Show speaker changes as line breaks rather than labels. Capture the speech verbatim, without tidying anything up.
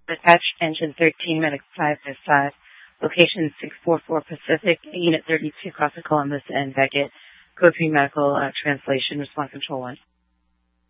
Dispatch Engine thirteen, Medic five five five, location six four four Pacific, Unit thirty-two, Costa Columbus and Beckett, Code three Medical uh, Translation, Response Control one.